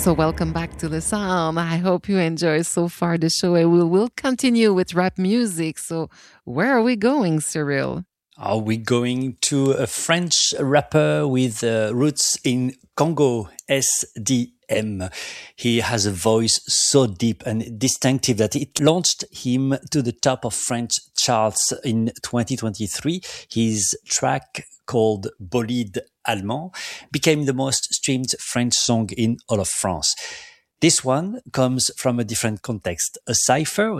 So welcome back to The Sound. I hope you enjoy so far the show, and we'll continue with rap music. So where are we going, Cyril? Are we going to a French rapper with roots in Congo, SDM? He has a voice so deep and distinctive that it launched him to the top of French charts in 2023. His track called Bolide Allemand became the most streamed French song in all of France. This one comes from a different context. A cipher,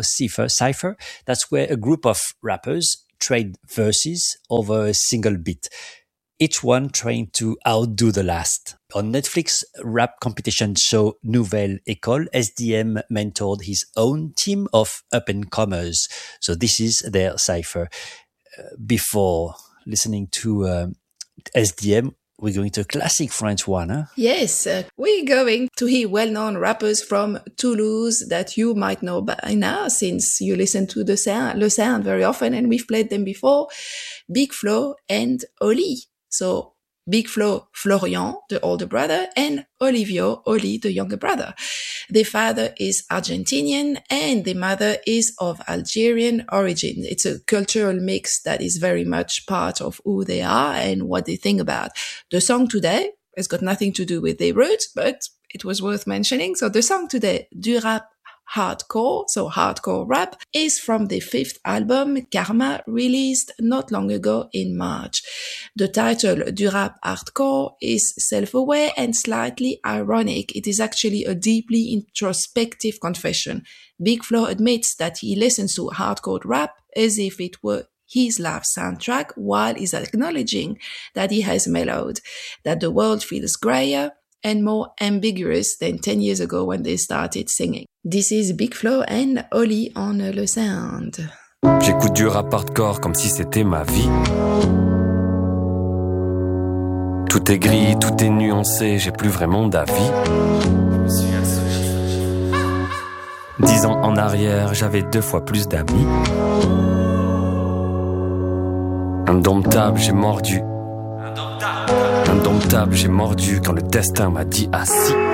that's where a group of rappers trade verses over a single beat, each one trying to outdo the last. On Netflix rap competition show Nouvelle École, SDM mentored his own team of up-and-comers. So this is their cipher. Before listening to SDM, we're going to a classic French one, huh? Yes, we're going to hear well-known rappers from Toulouse that you might know by now since you listen to Le Sound very often, and we've played them before. Big Flo and Oli. So Big Flo, Florian, the older brother, and Olivio, Oli, the younger brother. Their father is Argentinian and their mother is of Algerian origin. It's a cultural mix that is very much part of who they are and what they think about. The song today has got nothing to do with their roots, but it was worth mentioning. So the song today, Du Rap Hardcore, so hardcore rap, is from their fifth album, Karma, released not long ago in March. The title, Du Rap Hardcore, is self-aware and slightly ironic. It is actually a deeply introspective confession. Big Flo admits that he listens to hardcore rap as if it were his life soundtrack, while he's acknowledging that he has mellowed, that the world feels grayer and more ambiguous than 10 years ago when they started singing. This is Big Flo and Oli on Le Sound. J'écoute du rap hardcore comme si c'était ma vie. Tout est gris, tout est nuancé, j'ai plus vraiment d'avis. 10 ans en arrière, j'avais 2 fois plus d'amis. Indomptable, j'ai mordu. Indomptable, j'ai mordu quand le destin m'a dit assis.